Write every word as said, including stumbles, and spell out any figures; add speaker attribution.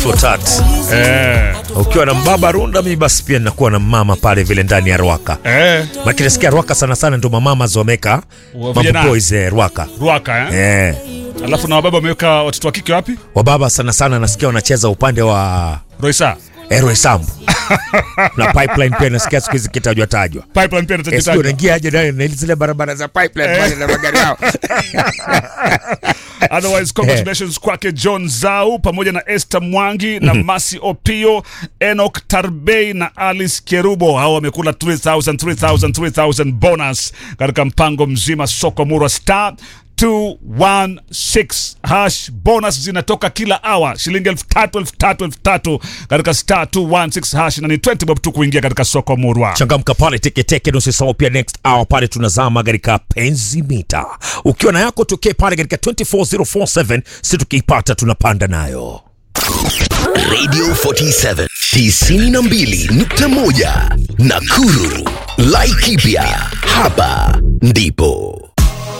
Speaker 1: Tatu.
Speaker 2: Eh.
Speaker 1: Ukiwa na mbaba Runda, mimi basi pia ninakuwa na mama pale vile ndani ya Rwaka.
Speaker 2: Eh.
Speaker 1: Maki nasikia Rwaka sana sana ndio mama zomeka. Mambo boys eh, Rwaka.
Speaker 2: Rwaka eh?
Speaker 1: Eh.
Speaker 2: Alafu na wababa wameweka watoto wa kike wapi?
Speaker 1: Wababa sana sana nasikia wanacheza upande wa
Speaker 2: Roisa.
Speaker 1: Ero Sambu. Na pipeline pia nasikia siku hizi kitajwa tajwa.
Speaker 2: Pipeline pia
Speaker 1: Sio
Speaker 2: inatajwa.
Speaker 1: unaingia aje ndani na zile barabara za pipeline pale na magari yao.
Speaker 2: Otherwise, congratulations kwake John Zau pamoja na Esther Mwangi na Masi Opio, Enoch Tarbei na Alice Kerubo. Hao wamekula three thousand three thousand three thousand bonus katika mpango mzima soko murwa star two one six hash. Bonus zinatoka kila hour, shilingi elfu tatu elfu tatu elfu tatu katika star two one six hash, na ni twenty bob tu kuingia katika soko murwa.
Speaker 1: Changamka pale teke teke, usisahau pia next hour pale tunazama katika penzi mita. Ukiwa na yako tokee pale katika two four zero four seven, si tukipata tunapanda nayo.
Speaker 3: Radio forty-seven tisini na mbili nukta moja Nakuru. Laikipia, hapa ndipo